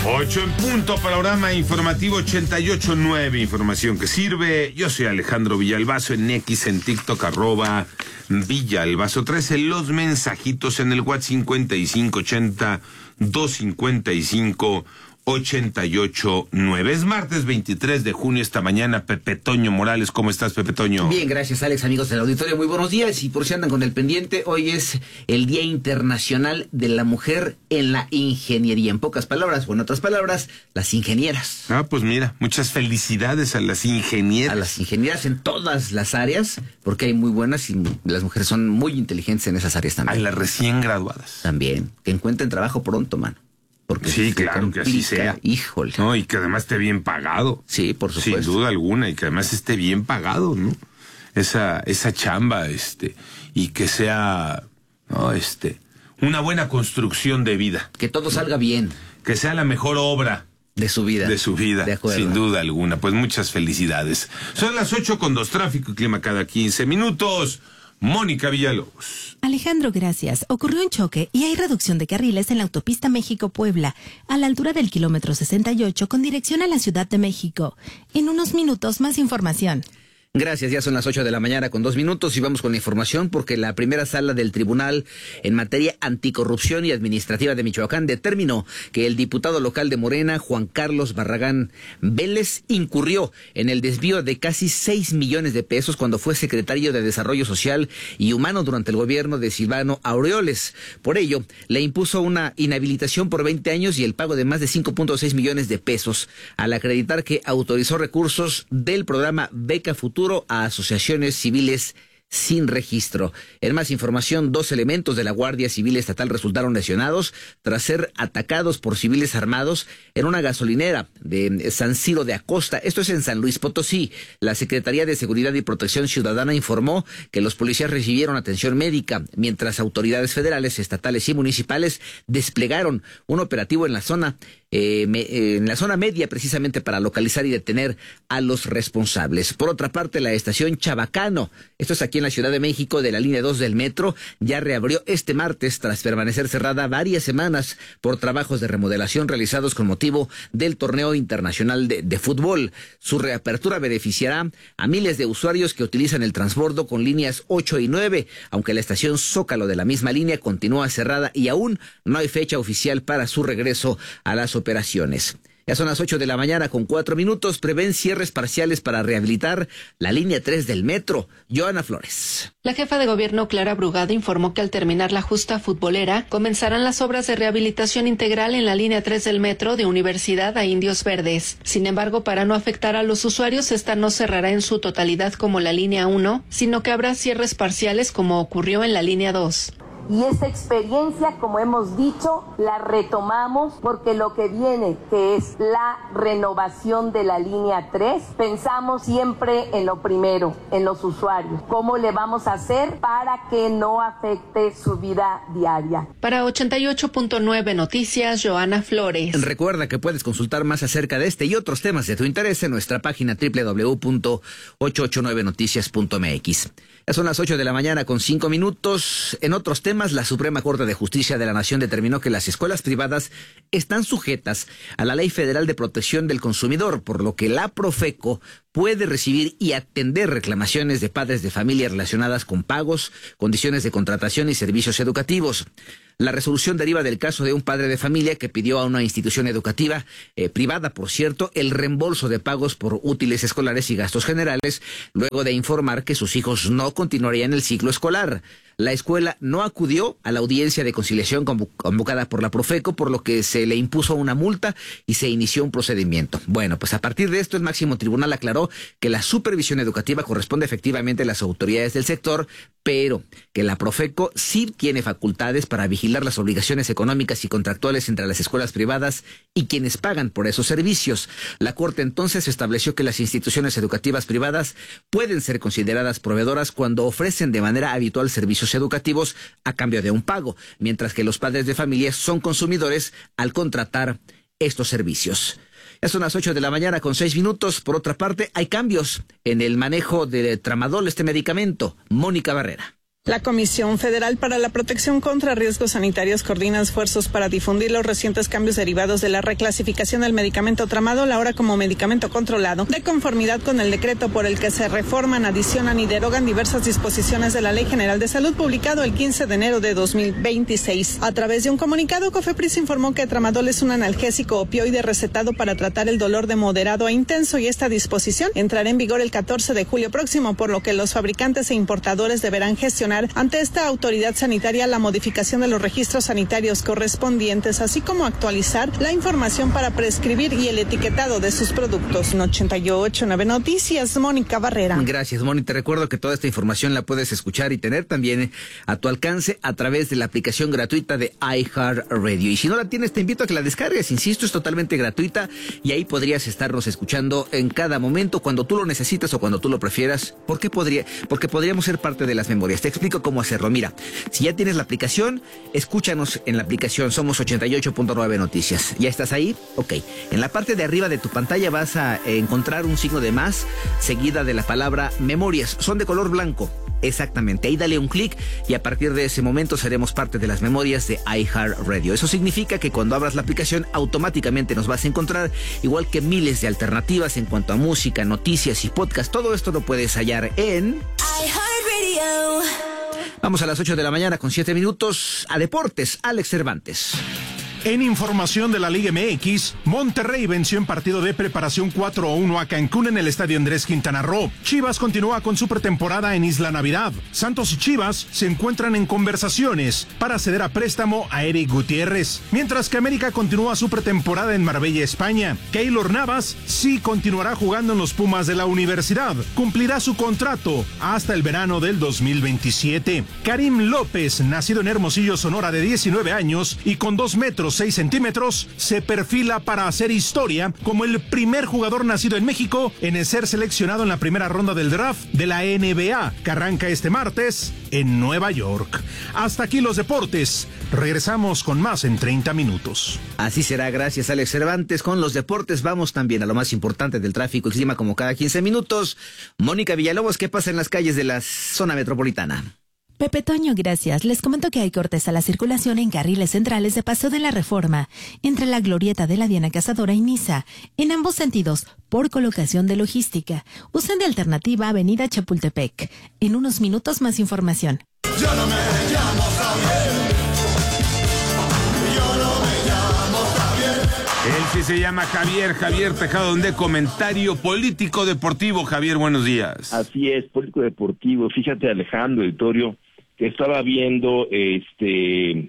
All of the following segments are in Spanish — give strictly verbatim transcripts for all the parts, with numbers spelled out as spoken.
Ocho en punto, panorama informativo ochenta y ocho punto nueve, información que sirve. Yo soy Alejandro Villalbazo, en X, en TikTok, arroba Villalbazo trece, los mensajitos en el WhatsApp cincuenta y cinco ochenta, doscientos cincuenta y cinco, ochenta y ocho nueve. Es martes veintitrés de junio, esta mañana. Pepe Toño Morales, ¿cómo estás, Pepe Toño? Bien, gracias, Alex, amigos del auditorio, muy buenos días. Y por si andan con el pendiente, hoy es el Día Internacional de la Mujer en la Ingeniería. En pocas palabras, o en otras palabras, las ingenieras. Ah, pues mira, muchas felicidades a las ingenieras. A las ingenieras en todas las áreas, porque hay muy buenas y las mujeres son muy inteligentes en esas áreas también. A las recién graduadas. También, que encuentren trabajo pronto, mano. Porque sí, claro, que así sea. Híjole. No, y que además esté bien pagado. Sí, por supuesto. Sin duda alguna, y que además esté bien pagado, ¿no? Esa, esa chamba, este, y que sea, no, este, una buena construcción de vida. Que todo salga bien. Que sea la mejor obra. De su vida. De su vida, de acuerdo. Sin duda alguna. Pues muchas felicidades. Son las ocho con dos, tráfico y clima cada quince minutos. Mónica Villalobos. Alejandro, gracias. Ocurrió un choque y hay reducción de carriles en la autopista México-Puebla, a la altura del kilómetro sesenta y ocho, con dirección a la Ciudad de México. En unos minutos, más información. Gracias, ya son las ocho de la mañana con dos minutos y vamos con la información porque la primera sala del Tribunal en materia anticorrupción y administrativa de Michoacán determinó que el diputado local de Morena, Juan Carlos Barragán Vélez, incurrió en el desvío de casi seis millones de pesos cuando fue secretario de Desarrollo Social y Humano durante el gobierno de Silvano Aureoles. Por ello, le impuso una inhabilitación por veinte años y el pago de más de cinco punto seis millones de pesos al acreditar que autorizó recursos del programa Beca Futuro a asociaciones civiles sin registro. En más información, dos elementos de la Guardia Civil Estatal resultaron lesionados tras ser atacados por civiles armados en una gasolinera de San Ciro de Acosta. Esto es en San Luis Potosí. La Secretaría de Seguridad y Protección Ciudadana informó que los policías recibieron atención médica, mientras autoridades federales, estatales y municipales desplegaron un operativo en la zona Eh, me, eh, en la zona media, precisamente para localizar y detener a los responsables. Por otra parte, la estación Chabacano, esto es aquí en la Ciudad de México, de la línea dos del metro, ya reabrió este martes tras permanecer cerrada varias semanas por trabajos de remodelación realizados con motivo del torneo internacional de, de fútbol. Su reapertura beneficiará a miles de usuarios que utilizan el transbordo con líneas ocho y nueve, aunque la estación Zócalo de la misma línea continúa cerrada y aún no hay fecha oficial para su regreso a las operaciones. Ya son las ocho de la mañana con cuatro minutos. Prevén cierres parciales para rehabilitar la línea tres del metro. Joana Flores. La jefa de gobierno, Clara Brugada, informó que al terminar la justa futbolera, comenzarán las obras de rehabilitación integral en la línea tres del metro de Universidad a Indios Verdes. Sin embargo, para no afectar a los usuarios, esta no cerrará en su totalidad como la línea uno, sino que habrá cierres parciales como ocurrió en la línea dos. Y esta experiencia, como hemos dicho, la retomamos porque lo que viene, que es la renovación de la línea tres, pensamos siempre en lo primero, en los usuarios. ¿Cómo le vamos a hacer para que no afecte su vida diaria? Para ochenta y ocho punto nueve Noticias, Joana Flores. Recuerda que puedes consultar más acerca de este y otros temas de tu interés en nuestra página doble u doble u doble u punto ochocientos ochenta y nueve noticias punto m x. Ya son las ocho de la mañana con cinco minutos. En otros temas, la Suprema Corte de Justicia de la Nación determinó que las escuelas privadas están sujetas a la Ley Federal de Protección del Consumidor, por lo que la Profeco puede recibir y atender reclamaciones de padres de familia relacionadas con pagos, condiciones de contratación y servicios educativos. La resolución deriva del caso de un padre de familia que pidió a una institución educativa, eh, privada por cierto, el reembolso de pagos por útiles escolares y gastos generales, luego de informar que sus hijos no continuarían el ciclo escolar. La escuela no acudió a la audiencia de conciliación convocada por la Profeco, por lo que se le impuso una multa y se inició un procedimiento. Bueno, pues a partir de esto el máximo tribunal aclaró que la supervisión educativa corresponde efectivamente a las autoridades del sector, pero que la Profeco sí tiene facultades para vigilar las obligaciones económicas y contractuales entre las escuelas privadas y quienes pagan por esos servicios. La Corte entonces estableció que las instituciones educativas privadas pueden ser consideradas proveedoras cuando ofrecen de manera habitual servicios educativos a cambio de un pago, mientras que los padres de familia son consumidores al contratar estos servicios. Ya son las ocho de la mañana con seis minutos. Por otra parte, hay cambios en el manejo de tramadol, este medicamento. Mónica Barrera. La Comisión Federal para la Protección contra Riesgos Sanitarios coordina esfuerzos para difundir los recientes cambios derivados de la reclasificación del medicamento tramadol ahora como medicamento controlado, de conformidad con el decreto por el que se reforman, adicionan y derogan diversas disposiciones de la Ley General de Salud publicado el quince de enero de dos mil veintiséis. A través de un comunicado, COFEPRIS informó que tramadol es un analgésico opioide recetado para tratar el dolor de moderado a intenso y esta disposición entrará en vigor el catorce de julio próximo, por lo que los fabricantes e importadores deberán gestionar ante esta autoridad sanitaria la modificación de los registros sanitarios correspondientes, así como actualizar la información para prescribir y el etiquetado de sus productos. En ochenta y ocho punto nueve Noticias, Mónica Barrera. Gracias, Mónica. Te recuerdo que toda esta información la puedes escuchar y tener también a tu alcance a través de la aplicación gratuita de iHeartRadio. Y si no la tienes, te invito a que la descargues. Insisto, es totalmente gratuita y ahí podrías estarnos escuchando en cada momento, cuando tú lo necesitas o cuando tú lo prefieras. ¿Por qué podría? Porque podríamos ser parte de las memorias. Te explico cómo hacerlo. Mira, si ya tienes la aplicación, escúchanos en la aplicación. Somos ochenta y ocho punto nueve Noticias. ¿Ya estás ahí? Ok. En la parte de arriba de tu pantalla vas a encontrar un signo de más seguida de la palabra memorias. Son de color blanco. Exactamente. Ahí dale un clic y a partir de ese momento seremos parte de las memorias de iHeartRadio. Eso significa que cuando abras la aplicación automáticamente nos vas a encontrar, igual que miles de alternativas en cuanto a música, noticias y podcast. Todo esto lo puedes hallar en iHeartRadio. Vamos a las ocho de la mañana con siete minutos a Deportes. Alex Cervantes. En información de la Liga M X, Monterrey venció en partido de preparación cuatro a uno a Cancún en el Estadio Andrés Quintana Roo. Chivas continúa con su pretemporada en Isla Navidad. Santos y Chivas se encuentran en conversaciones para ceder a préstamo a Eric Gutiérrez, mientras que América continúa su pretemporada en Marbella, España. Keylor Navas sí continuará jugando en los Pumas de la universidad. Cumplirá su contrato hasta el verano del dos mil veintisiete. Karim López, nacido en Hermosillo, Sonora, de diecinueve años y con dos metros seis centímetros, se perfila para hacer historia como el primer jugador nacido en México en ser seleccionado en la primera ronda del draft de la N B A, que arranca este martes en Nueva York. Hasta aquí los deportes. Regresamos con más en treinta minutos. Así será, gracias Alex Cervantes. Con los deportes vamos también a lo más importante del tráfico y clima como cada quince minutos. Mónica Villalobos, ¿qué pasa en las calles de la zona metropolitana? Pepe Toño, gracias. Les comento que hay cortes a la circulación en carriles centrales de Paso de la Reforma, entre la glorieta de la Diana Cazadora y Niza, en ambos sentidos, por colocación de logística. Usen de alternativa Avenida Chapultepec. En unos minutos más información. Yo no me llamo Javier. Yo no me llamo Javier. Él sí se llama Javier, Javier Tejado, de comentario político deportivo. Javier, buenos días. Así es, político deportivo. Fíjate, Alejandro, Editorio, que estaba viendo este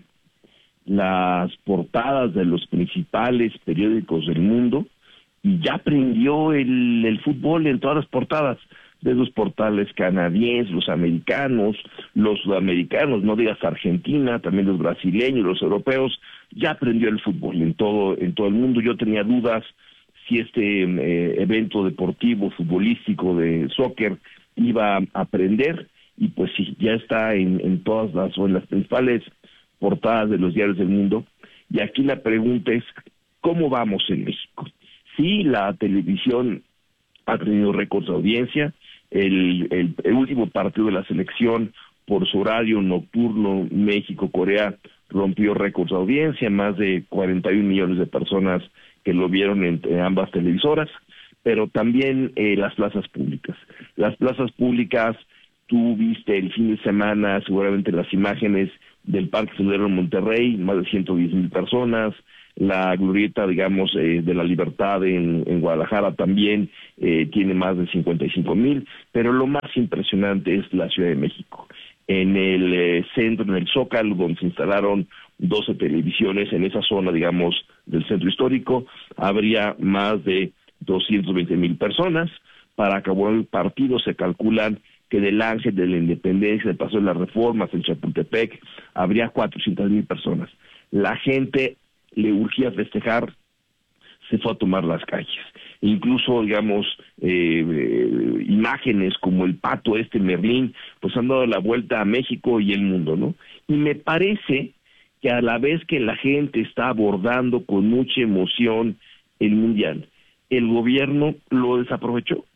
las portadas de los principales periódicos del mundo y ya prendió el, el fútbol en todas las portadas de los portales canadienses, los americanos, los sudamericanos, no digas Argentina, también los brasileños, los europeos, ya prendió el fútbol en todo en todo el mundo. Yo tenía dudas si este eh, evento deportivo, futbolístico de soccer iba a prender. Y pues sí, ya está en, en todas las, o en las principales portadas de los diarios del mundo. Y aquí la pregunta es, ¿cómo vamos en México? Sí, la televisión ha tenido récords de audiencia. El, el, el último partido de la selección por su horario nocturno, México-Corea, rompió récords de audiencia, más de cuarenta y un millones de personas que lo vieron entre ambas televisoras, pero también eh, las plazas públicas. Las plazas públicas, tú viste el fin de semana seguramente las imágenes del Parque Sendero en Monterrey, más de ciento diez mil personas, la glorieta, digamos, eh, de la Libertad en, en Guadalajara también eh, tiene más de cincuenta y cinco mil, pero lo más impresionante es la Ciudad de México. En el eh, centro, en el Zócalo, donde se instalaron doce televisiones, en esa zona, digamos, del centro histórico, habría más de doscientas veinte mil personas. Para acabar el partido se calculan que del Ángel de la Independencia, del Paso de las Reformas, en Chapultepec, habría cuatrocientas mil personas. La gente le urgía festejar, se fue a tomar las calles. Incluso, digamos, eh, eh, imágenes como el pato este Merlín, pues han dado la vuelta a México y el mundo, ¿no? Y me parece que a la vez que la gente está abordando con mucha emoción el Mundial, el gobierno lo desaprovechó.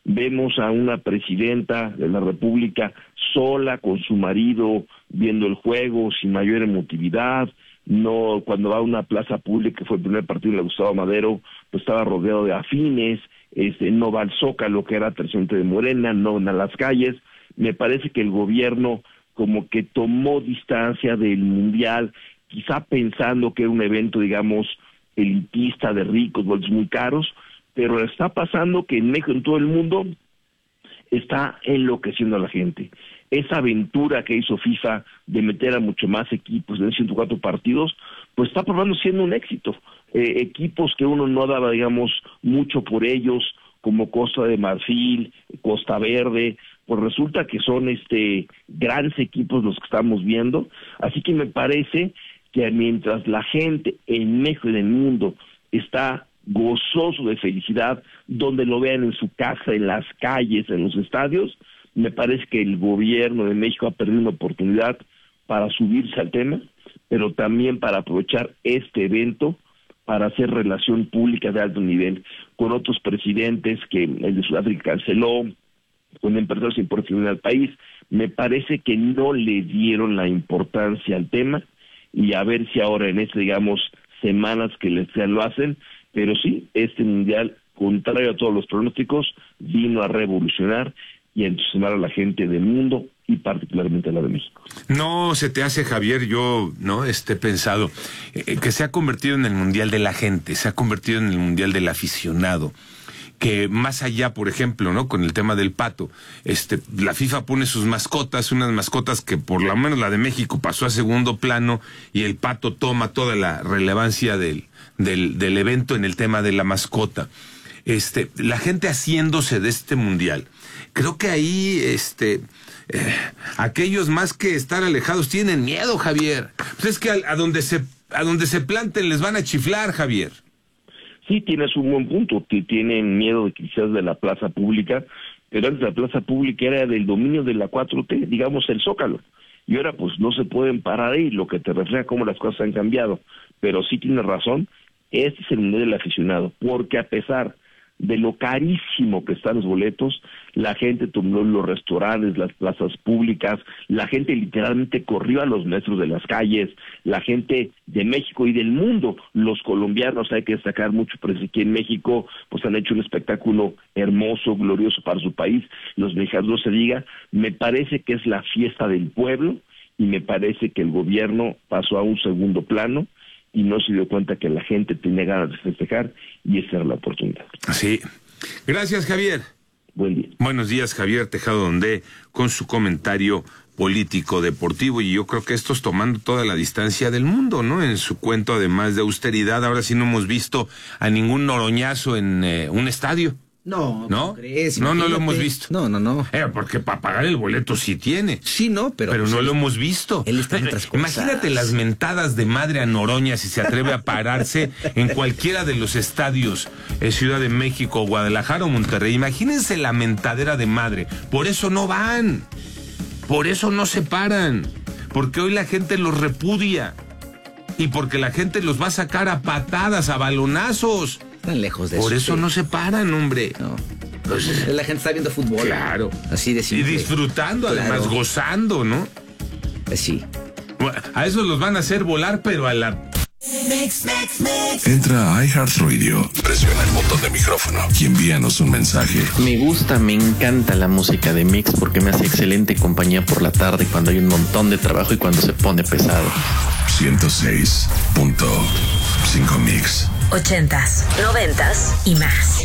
Vemos a una presidenta de la República sola con su marido viendo el juego sin mayor emotividad. No, cuando va a una plaza pública, que fue el primer partido de Gustavo Madero, pues estaba rodeado de afines. Este, no va al Zócalo, que era presidente de Morena, no van a las calles. Me parece que el gobierno como que tomó distancia del Mundial, quizá pensando que era un evento, digamos, elitista, de ricos, boletos muy caros, pero está pasando que en México, en todo el mundo, está enloqueciendo a la gente. Esa aventura que hizo FIFA de meter a mucho más equipos en ciento cuatro partidos, pues está probando siendo un éxito. Eh, equipos que uno no daba, digamos, mucho por ellos, como Costa de Marfil, Costa Verde, pues resulta que son este grandes equipos los que estamos viendo. Así que me parece que mientras la gente en México y en el mundo está gozoso de felicidad, donde lo vean en su casa, en las calles, en los estadios, me parece que el gobierno de México ha perdido una oportunidad para subirse al tema, pero también para aprovechar este evento para hacer relación pública de alto nivel con otros presidentes, que el de Sudáfrica canceló, con empresarios importantes al país. Me parece que no le dieron la importancia al tema, y a ver si ahora en este, digamos, semanas que les lo hacen, pero sí, este mundial, contrario a todos los pronósticos, vino a revolucionar y a entusiasmar a la gente del mundo y particularmente a la de México. No se te hace, Javier, yo no esté pensado eh, que se ha convertido en el mundial de la gente, se ha convertido en el mundial del aficionado, que más allá, por ejemplo, ¿no? Con el tema del pato, este, la FIFA pone sus mascotas, unas mascotas que por lo menos la de México pasó a segundo plano, y el pato toma toda la relevancia del, del, del evento en el tema de la mascota. Este, la gente haciéndose de este mundial. Creo que ahí, este, eh, aquellos más que estar alejados tienen miedo, Javier. Pues es que a, a donde se, a donde se planten les van a chiflar, Javier. Sí, tienes un buen punto, que tienen miedo de quizás de la plaza pública, pero antes la plaza pública era del dominio de la cuatro T, digamos el Zócalo, y ahora pues no se pueden parar ahí, lo que te refleja cómo las cosas han cambiado. Pero sí tienes razón, este es el mundo del aficionado, porque a pesar de lo carísimo que están los boletos, la gente tomó los restaurantes, las plazas públicas, la gente literalmente corrió a los metros de las calles, la gente de México y del mundo, los colombianos, hay que destacar mucho, pero aquí en México pues han hecho un espectáculo hermoso, glorioso para su país, los mexicanos no se diga. Me parece que es la fiesta del pueblo, y me parece que el gobierno pasó a un segundo plano y no se dio cuenta que la gente tenía ganas de festejar, y esa era la oportunidad. Sí. Gracias, Javier. Buen día. Buenos días, Javier Tejado Donde, con su comentario político deportivo, y yo creo que esto es tomando toda la distancia del mundo, ¿no? En su cuento, además de austeridad, ahora sí no hemos visto a ningún noroñazo en eh, un estadio. No, ¿no? ¿crees? No, no lo Imagínate. hemos visto. No, no, no. Eh, porque para pagar el boleto sí tiene. Sí, no, pero... Pero pues no él- lo hemos visto. Él está en otras cosas. Imagínate las mentadas de madre a Noroña si se atreve a pararse en cualquiera de los estadios, eh, Ciudad de México, Guadalajara o Monterrey. Imagínense la mentadera de madre. Por eso no van. Por eso no se paran. Porque hoy la gente los repudia. Y porque la gente los va a sacar a patadas, a balonazos. Están lejos de Por eso. eso sí. no se paran, hombre. No. Pues, La gente está viendo fútbol. claro. Así de Y simple. disfrutando, Claro. además, gozando, ¿no? Eh, Sí. Bueno, a esos los van a hacer volar, pero a la... Entra a iHeartRadio, presiona el botón de micrófono y envíanos un mensaje. Me gusta, me encanta la música de Mix porque me hace excelente compañía por la tarde cuando hay un montón de trabajo y cuando se pone pesado. ciento seis punto cinco Mix. Ochentas, noventas y más.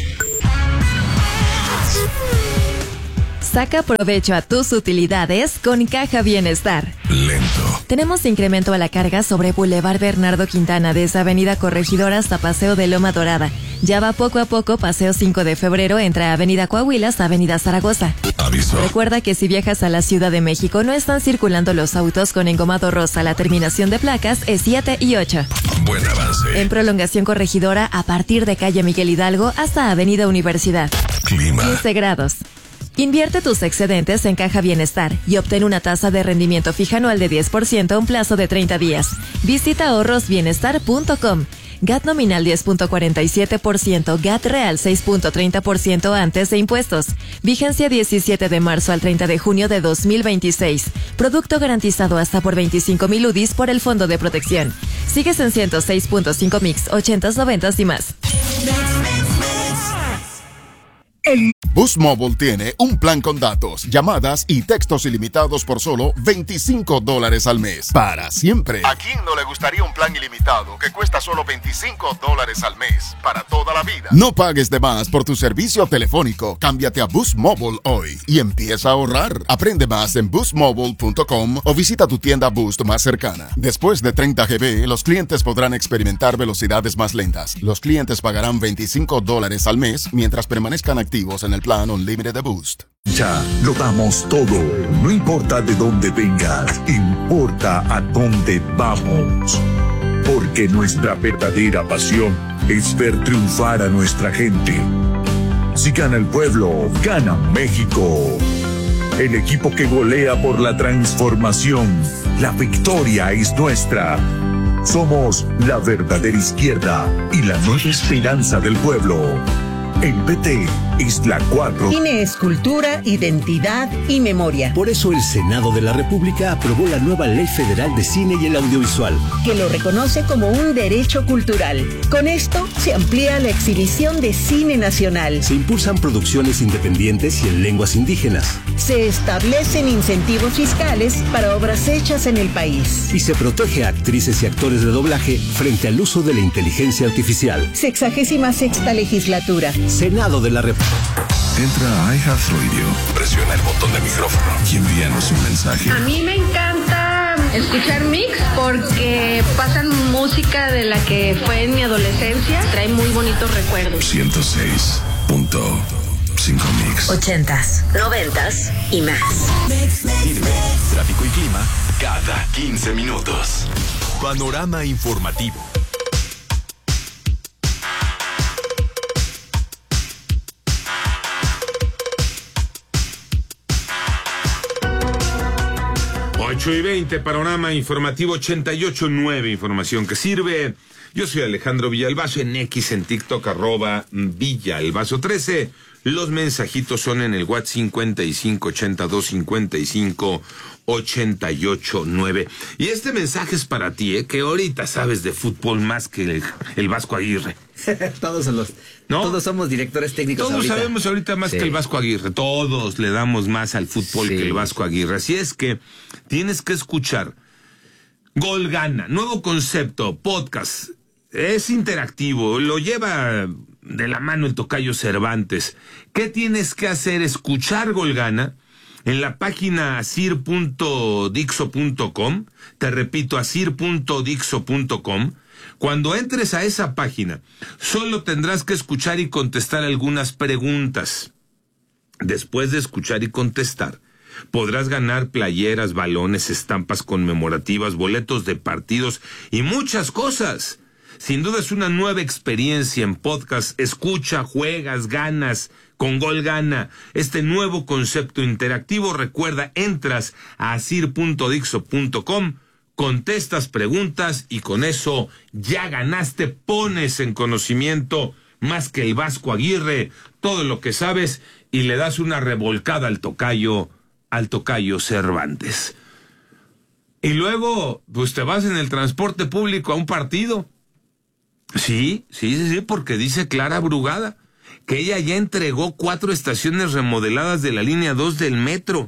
Saca provecho a tus utilidades con Caja Bienestar. Lento. Tenemos incremento a la carga sobre Boulevard Bernardo Quintana desde Avenida Corregidora hasta Paseo de Loma Dorada. Ya va poco a poco Paseo cinco de febrero entre Avenida Coahuila hasta Avenida Zaragoza. Aviso. Recuerda que si viajas a la Ciudad de México no están circulando los autos con engomado rosa. La terminación de placas es siete y ocho. Buen avance. En prolongación Corregidora a partir de calle Miguel Hidalgo hasta Avenida Universidad. Clima. quince grados. Invierte tus excedentes en Caja Bienestar y obtén una tasa de rendimiento fija anual de diez por ciento a un plazo de treinta días. Visita ahorros bienestar punto com. G A T nominal diez punto cuarenta y siete por ciento, G A T real seis punto treinta por ciento antes de impuestos. Vigencia diecisiete de marzo al treinta de junio de dos mil veintiséis. Producto garantizado hasta por veinticinco mil U D Is por el Fondo de Protección. Sigues en ciento seis punto cinco Mix, ochentas, noventas y más. El Boost Mobile tiene un plan con datos, llamadas y textos ilimitados por solo veinticinco dólares al mes. Para siempre. ¿A quién no le gustaría un plan ilimitado que cuesta solo veinticinco dólares al mes? Para toda la vida. No pagues de más por tu servicio telefónico. Cámbiate a Boost Mobile hoy y empieza a ahorrar. Aprende más en boost mobile punto com o visita tu tienda Boost más cercana. Después de treinta gigabytes, los clientes podrán experimentar velocidades más lentas. Los clientes pagarán veinticinco dólares al mes mientras permanezcan activos en el plan Unlimited de Boost. Ya lo damos todo. No importa de dónde vengas, importa a dónde vamos. Porque nuestra verdadera pasión es ver triunfar a nuestra gente. Si gana el pueblo, gana México. El equipo que golea por la transformación. La victoria es nuestra. Somos la verdadera izquierda y la nueva esperanza del pueblo. El P T es la cuatro. Cine es cultura, identidad y memoria. Por eso el Senado de la República aprobó la nueva Ley Federal de Cine y el Audiovisual, que lo reconoce como un derecho cultural. Con esto se amplía la exhibición de cine nacional. Se impulsan producciones independientes y en lenguas indígenas. Se establecen incentivos fiscales para obras hechas en el país. Y se protege a actrices y actores de doblaje frente al uso de la inteligencia artificial. Sexagésima sexta legislatura. Senado de la República. Entra a iHeartRadio, presiona el botón de micrófono y envíanos un mensaje. A mí me encanta escuchar Mix porque pasan música de la que fue en mi adolescencia. Trae muy bonitos recuerdos. ciento seis punto cinco Mix. Ochentas, noventas y más. Cine, tráfico y clima cada quince minutos. Panorama informativo. ocho y veinte, panorama informativo ochenta y ocho punto nueve, información que sirve. Yo soy Alejandro Villalbazo, en X, en TikTok, arroba Villalbazo trece. Los mensajitos son en el WhatsApp cincuenta y cinco ochenta y dos cincuenta y cinco ochenta y ocho nueve. Y este mensaje es para ti, ¿eh? Que ahorita sabes de fútbol más que el, el Vasco Aguirre. Todos son los, ¿no? Todos somos directores técnicos. Todos ahorita. sabemos ahorita más sí. que el Vasco Aguirre. Todos le damos más al fútbol sí. que el Vasco Aguirre. Así es que tienes que escuchar Gol Gana, nuevo concepto, podcast. Es interactivo, lo lleva de la mano el tocayo Cervantes. ¿Qué tienes que hacer? Escuchar Gol Gana en la página asir punto dixo punto com. Te repito, asir punto dixo punto com. Cuando entres a esa página, solo tendrás que escuchar y contestar algunas preguntas. Después de escuchar y contestar, podrás ganar playeras, balones, estampas conmemorativas, boletos de partidos y muchas cosas. Sin duda es una nueva experiencia en podcast. Escucha, juegas, ganas, con Gol Gana. Este nuevo concepto interactivo, recuerda, entras a asir punto dixo punto com, contestas preguntas y con eso ya ganaste, pones en conocimiento más que el Vasco Aguirre todo lo que sabes y le das una revolcada al tocayo, al tocayo Cervantes. Y luego, pues te vas en el transporte público a un partido. Sí, sí, sí, sí, porque dice Clara Brugada que ella ya entregó cuatro estaciones remodeladas de la línea dos del metro.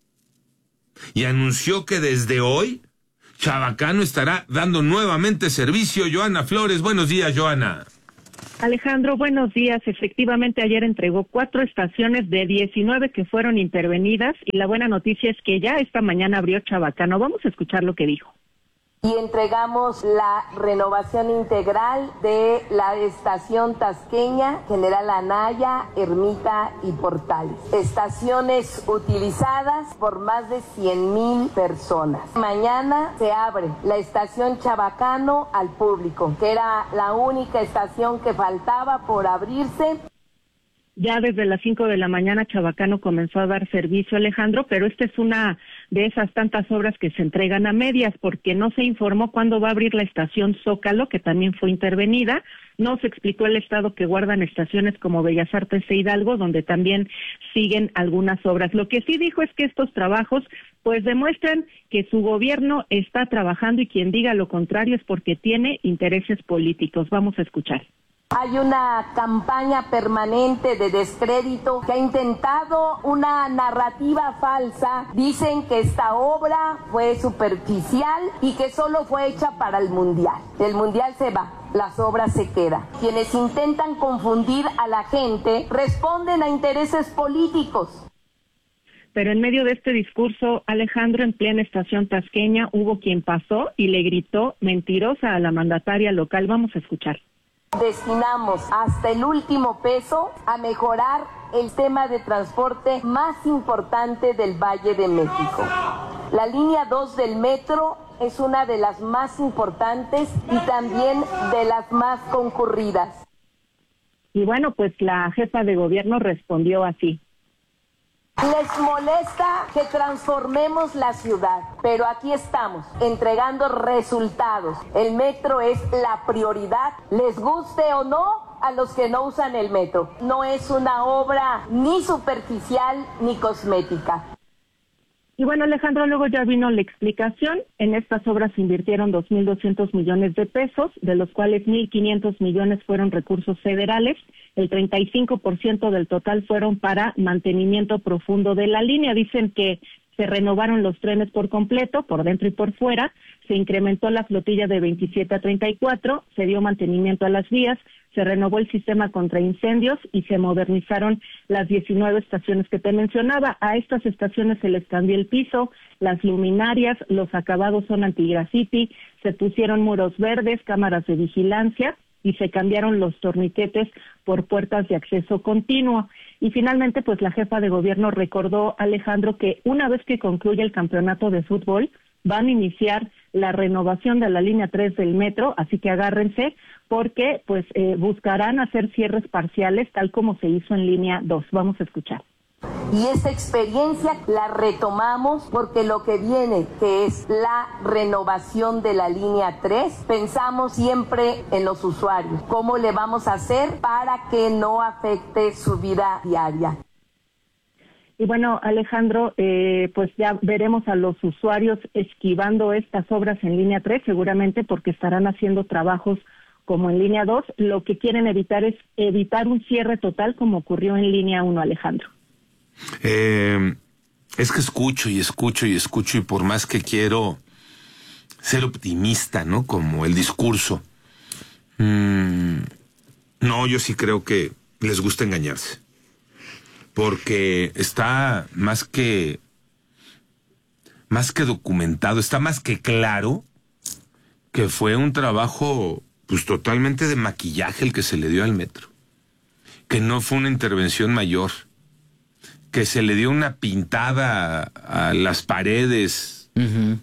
Y anunció que desde hoy Chabacano estará dando nuevamente servicio. Joana Flores, buenos días, Joana. Alejandro, buenos días. Efectivamente, ayer entregó cuatro estaciones de diecinueve que fueron intervenidas y la buena noticia es que ya esta mañana abrió Chabacano. Vamos a escuchar lo que dijo. Y entregamos la renovación integral de la estación Tasqueña, General Anaya, Ermita y Portales. Estaciones utilizadas por más de cien mil personas. Mañana se abre la estación Chabacano al público, que era la única estación que faltaba por abrirse. Ya desde las cinco de la mañana Chabacano comenzó a dar servicio, Alejandro, pero esta es una de esas tantas obras que se entregan a medias, porque no se informó cuándo va a abrir la estación Zócalo, que también fue intervenida. No se explicó el estado que guardan estaciones como Bellas Artes e Hidalgo, donde también siguen algunas obras. Lo que sí dijo es que estos trabajos pues demuestran que su gobierno está trabajando, y quien diga lo contrario es porque tiene intereses políticos. Vamos a escuchar. Hay una campaña permanente de descrédito que ha intentado una narrativa falsa. Dicen que esta obra fue superficial y que solo fue hecha para el Mundial. El Mundial se va, las obras se quedan. Quienes intentan confundir a la gente responden a intereses políticos. Pero en medio de este discurso, Alejandro, en plena estación tasqueña, hubo quien pasó y le gritó mentirosa a la mandataria local. Vamos a escuchar. Destinamos hasta el último peso a mejorar el tema de transporte más importante del Valle de México. La línea dos del metro es una de las más importantes y también de las más concurridas. Y bueno, pues la jefa de gobierno respondió así. Les molesta que transformemos la ciudad, pero aquí estamos, entregando resultados. El metro es la prioridad, les guste o no a los que no usan el metro. No es una obra ni superficial ni cosmética. Y bueno, Alejandro, luego ya vino la explicación. En estas obras se invirtieron dos mil doscientos millones de pesos, de los cuales mil quinientos millones fueron recursos federales. El treinta y cinco por ciento del total fueron para mantenimiento profundo de la línea. Dicen que se renovaron los trenes por completo, por dentro y por fuera, se incrementó la flotilla de veintisiete a treinta y cuatro, se dio mantenimiento a las vías, se renovó el sistema contra incendios y se modernizaron las diecinueve estaciones que te mencionaba. A estas estaciones se les cambió el piso, las luminarias, los acabados son antigrafiti, se pusieron muros verdes, cámaras de vigilancia y se cambiaron los torniquetes por puertas de acceso continuo. Y finalmente, pues la jefa de gobierno recordó, Alejandro, que una vez que concluya el campeonato de fútbol, van a iniciar la renovación de la línea tres del metro, así que agárrense, porque pues eh, buscarán hacer cierres parciales, tal como se hizo en línea dos. Vamos a escuchar. Y esta experiencia la retomamos porque lo que viene, que es la renovación de la línea tres, pensamos siempre en los usuarios. ¿Cómo le vamos a hacer para que no afecte su vida diaria? Y bueno, Alejandro, eh, pues ya veremos a los usuarios esquivando estas obras en línea tres, seguramente porque estarán haciendo trabajos como en línea dos. Lo que quieren evitar es evitar un cierre total como ocurrió en línea uno, Alejandro. Eh, es que escucho y escucho y escucho y por más que quiero ser optimista, ¿no? Como el discurso. Mm, no, yo sí creo que les gusta engañarse. Porque está más que, más que documentado, está más que claro que fue un trabajo pues totalmente de maquillaje el que se le dio al metro. Que no fue una intervención mayor. Que se le dio una pintada a, a las paredes, uh-huh.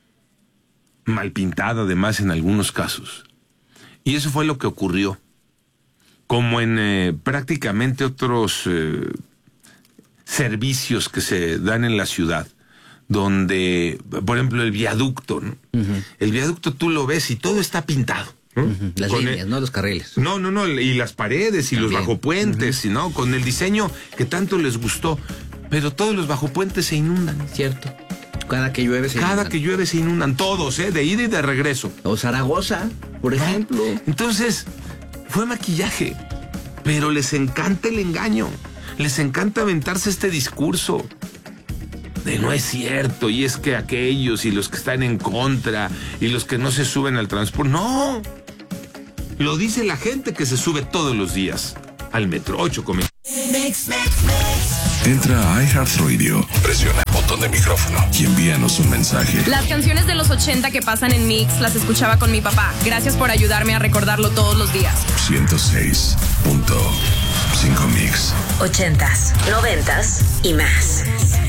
mal pintada además en algunos casos. Y eso fue lo que ocurrió. Como en eh, prácticamente otros eh, servicios que se dan en la ciudad, donde, por ejemplo, el viaducto, ¿no? Uh-huh. El viaducto tú lo ves y todo está pintado. ¿no? Uh-huh. Las con líneas, el, no los carriles. No, no, no, y las paredes y También. los bajopuentes, uh-huh. y no, con el diseño que tanto les gustó. Pero todos los bajopuentes se inundan. Cierto. Cada que llueve se Cada inundan. que llueve se inundan, todos, ¿eh? De ida y de regreso. O Zaragoza, por ejemplo. Entonces, fue maquillaje. Pero les encanta el engaño. Les encanta aventarse este discurso. De no es cierto, y es que aquellos y los que están en contra y los que no se suben al transporte. ¡No! Lo dice la gente que se sube todos los días al metro. Ocho comentarios. Entra a iHeartRadio, presiona el botón de micrófono y envíanos un mensaje. Las canciones de los ochenta que pasan en Mix las escuchaba con mi papá. Gracias por ayudarme a recordarlo todos los días. ciento seis punto cinco Mix. Ochentas, noventas y más.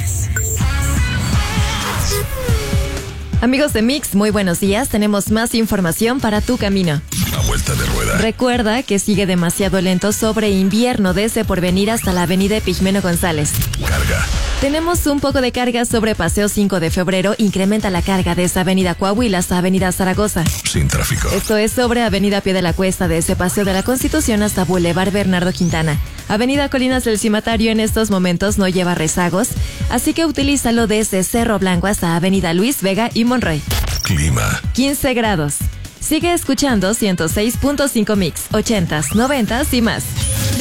Amigos de Mix, muy buenos días. Tenemos más información para tu camino. A vuelta de rueda. Recuerda que sigue demasiado lento sobre invierno desde Porvenir hasta la avenida Epigmenio González. Carga. Tenemos un poco de carga sobre Paseo cinco de febrero. Incrementa la carga desde Avenida Coahuila hasta Avenida Zaragoza. Sin tráfico. Esto es sobre Avenida Pie de la Cuesta desde Paseo de la Constitución hasta Boulevard Bernardo Quintana. Avenida Colinas del Cimatario en estos momentos no lleva rezagos, así que utilízalo desde Cerro Blanco hasta Avenida Luis Vega y Monroy. Clima. quince grados. Sigue escuchando ciento seis punto cinco Mix, ochentas, noventas y más.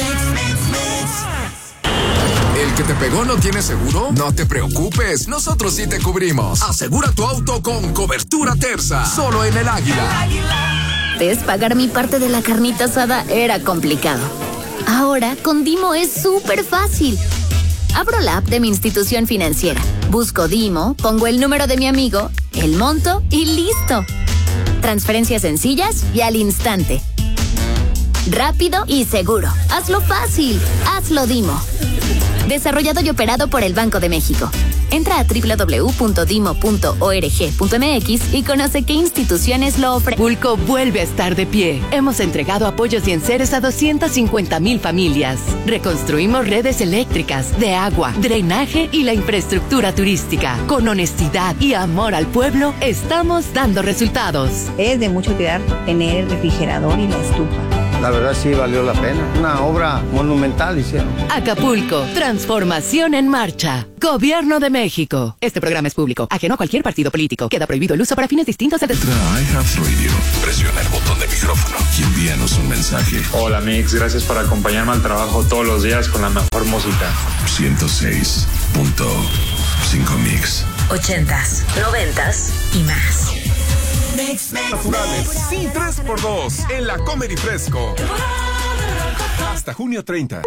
¿El que te pegó no tiene seguro? No te preocupes, nosotros sí te cubrimos. Asegura tu auto con cobertura Terza, solo en El Águila. Antes, pagar mi parte de la carnita asada era complicado. Ahora, con Dimo es súper fácil. Abro la app de mi institución financiera, busco Dimo, pongo el número de mi amigo, el monto y listo. Transferencias sencillas y al instante. Rápido y seguro. Hazlo fácil. Hazlo Dimo. Desarrollado y operado por el Banco de México. Entra a doble u doble u doble u punto dimo punto org punto m x y conoce qué instituciones lo ofrecen. Pulco vuelve a estar de pie. Hemos entregado apoyos y enseres a doscientas cincuenta mil familias. Reconstruimos redes eléctricas, de agua, drenaje y la infraestructura turística. Con honestidad y amor al pueblo, estamos dando resultados. Es de mucho cuidar tener el refrigerador y la estufa. La verdad sí valió la pena. Una obra monumental hicieron. Acapulco, transformación en marcha. Gobierno de México. Este programa es público, ajeno a cualquier partido político. Queda prohibido el uso para fines distintos al... Entra a iHeartRadio. Presiona el botón de micrófono y envíanos un mensaje. Hola Mix, gracias por acompañarme al trabajo todos los días con la mejor música. ciento seis punto cinco Mix. Ochentas, noventas y más. Naturales, sí, tres por dos en la Comer y Fresco. Hasta junio treinta.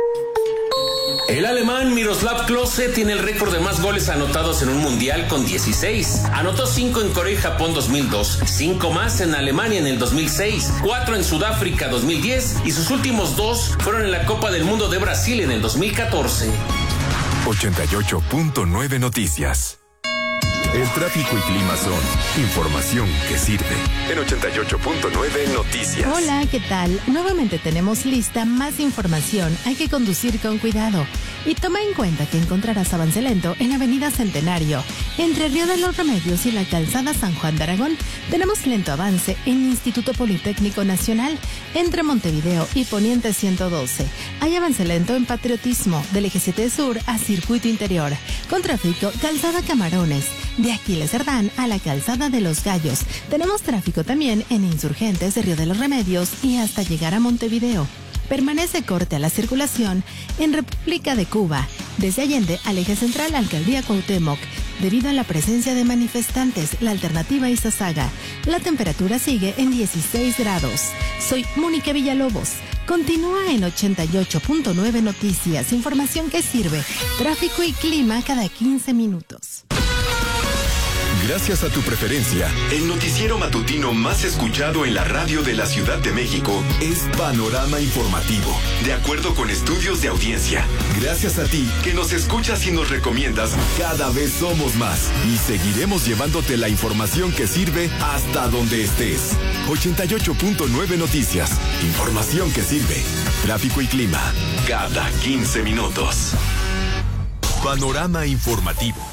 El alemán Miroslav Klose tiene el récord de más goles anotados en un mundial con dieciséis. Anotó cinco en Corea y Japón dos mil dos, cinco más en Alemania en el dos mil seis, cuatro en Sudáfrica dos mil diez y sus últimos dos fueron en la Copa del Mundo de Brasil en el dos mil catorce. ochenta y ocho punto nueve Noticias. El tráfico y clima son información que sirve. En ochenta y ocho punto nueve Noticias. Hola, ¿qué tal? Nuevamente tenemos lista más información. Hay que conducir con cuidado. Y toma en cuenta que encontrarás avance lento en Avenida Centenario. Entre Río de los Remedios y la calzada San Juan de Aragón, tenemos lento avance en Instituto Politécnico Nacional. Entre Montevideo y Poniente ciento doce. Hay avance lento en Patriotismo, del Eje siete Sur a Circuito Interior. Con tráfico, calzada Camarones. De Aquiles Cerdán a la calzada de los Gallos. Tenemos tráfico también en Insurgentes de Río de los Remedios y hasta llegar a Montevideo. Permanece corte a la circulación en República de Cuba, desde Allende al eje central Alcaldía Cuauhtémoc, debido a la presencia de manifestantes. La alternativa Izazaga. La temperatura sigue en dieciséis grados. Soy Mónica Villalobos. Continúa en ochenta y ocho punto nueve Noticias, información que sirve, tráfico y clima cada quince minutos. Gracias a tu preferencia, el noticiero matutino más escuchado en la radio de la Ciudad de México es Panorama Informativo, de acuerdo con estudios de audiencia. Gracias a ti que nos escuchas y nos recomiendas, cada vez somos más y seguiremos llevándote la información que sirve hasta donde estés. ochenta y ocho punto nueve Noticias, información que sirve. Tráfico y clima, cada quince minutos. Panorama Informativo.